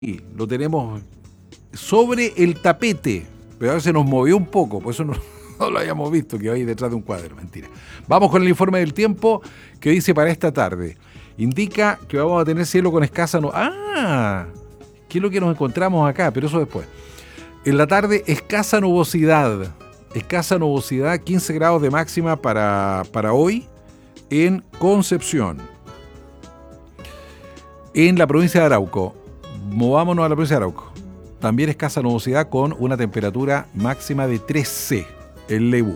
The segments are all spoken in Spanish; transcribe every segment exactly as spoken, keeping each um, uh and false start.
Y lo tenemos sobre el tapete, pero a veces nos movió un poco, por eso no, no lo habíamos visto, que hay detrás de un cuadro, mentira. Vamos con el informe del tiempo que dice para esta tarde. Indica que vamos a tener cielo con escasa... No ¡Ah! ¿Qué es lo que nos encontramos acá? Pero eso después. En la tarde, escasa nubosidad. Escasa nubosidad, quince grados de máxima para, para hoy en Concepción. En la provincia de Arauco, movámonos a la provincia de Arauco. También escasa nubosidad con una temperatura máxima de trece en Lebu.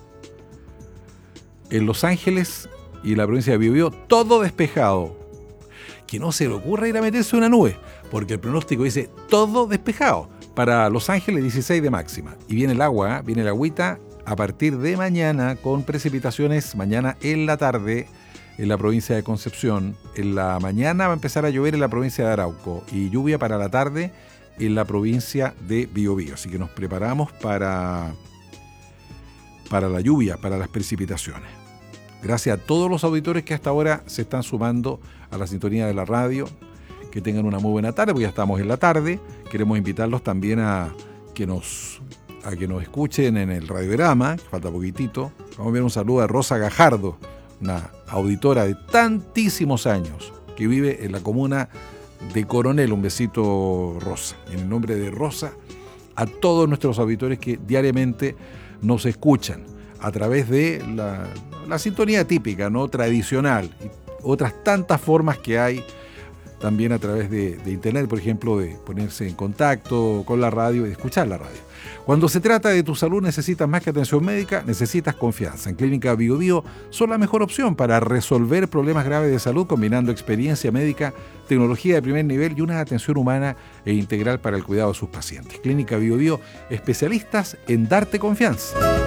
En Los Ángeles y la provincia de Biobío, todo despejado. Que no se le ocurra ir a meterse una nube, porque el pronóstico dice todo despejado. Para Los Ángeles, dieciséis de máxima. Y viene el agua, ¿eh? Viene el agüita a partir de mañana con precipitaciones mañana en la tarde en la provincia de Concepción. En la mañana va a empezar a llover en la provincia de Arauco y lluvia para la tarde en la provincia de Biobío. Así que nos preparamos para, para la lluvia, para las precipitaciones. Gracias a todos los auditores que hasta ahora se están sumando a la sintonía de la radio. Que tengan una muy buena tarde, porque ya estamos en la tarde. Queremos invitarlos también a que nos, a que nos escuchen en el Radiograma, que falta poquitito. Vamos a enviar un saludo a Rosa Gajardo, una auditora de tantísimos años, que vive en la comuna de Coronel. Un besito, Rosa. En el nombre de Rosa, a todos nuestros auditores que diariamente nos escuchan a través de la, la sintonía típica, ¿no? Tradicional, y otras tantas formas que hay también a través de, de internet, por ejemplo, de ponerse en contacto con la radio y de escuchar la radio. Cuando se trata de tu salud necesitas más que atención médica, necesitas confianza. En Clínica Biobío son la mejor opción para resolver problemas graves de salud, combinando experiencia médica, tecnología de primer nivel y una atención humana e integral para el cuidado de sus pacientes. Clínica Biobío, especialistas en darte confianza.